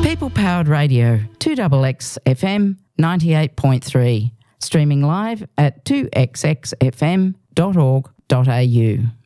People Powered Radio, 2XX FM 98.3, streaming live at 2xxfm.org.au.